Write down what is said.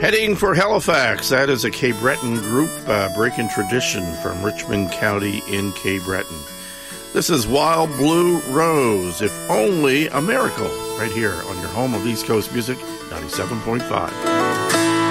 Heading for Halifax, that is a Cape Breton group, breaking tradition from Richmond County in Cape Breton. This is Wild Blue Rose, If Only a Miracle, right here on your home of East Coast Music, 97.5.